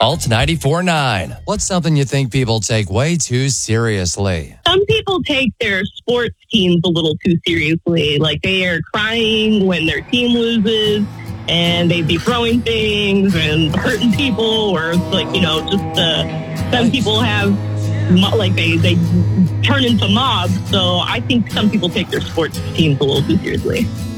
Alt 94.9. What's something you think people take way too seriously? Some people take their sports teams a little too seriously. Like they are crying when their team loses and they'd be throwing things and hurting people or some people have they turn into mobs. So I think some people take their sports teams a little too seriously.